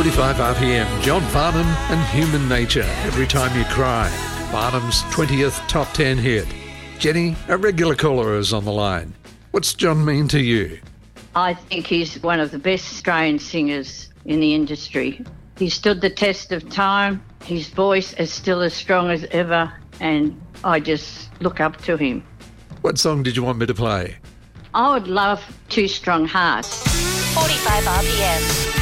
45 RPM, John Farnham and Human Nature, Every Time You Cry. Farnham's 20th top 10 hit. Jenny, a regular caller, is on the line. What's John mean to you? I think he's one of the best Australian singers in the industry. He stood the test of time. His voice is still as strong as ever, and I just look up to him. What song did you want me to play? I would love Two Strong Hearts. 45 RPM.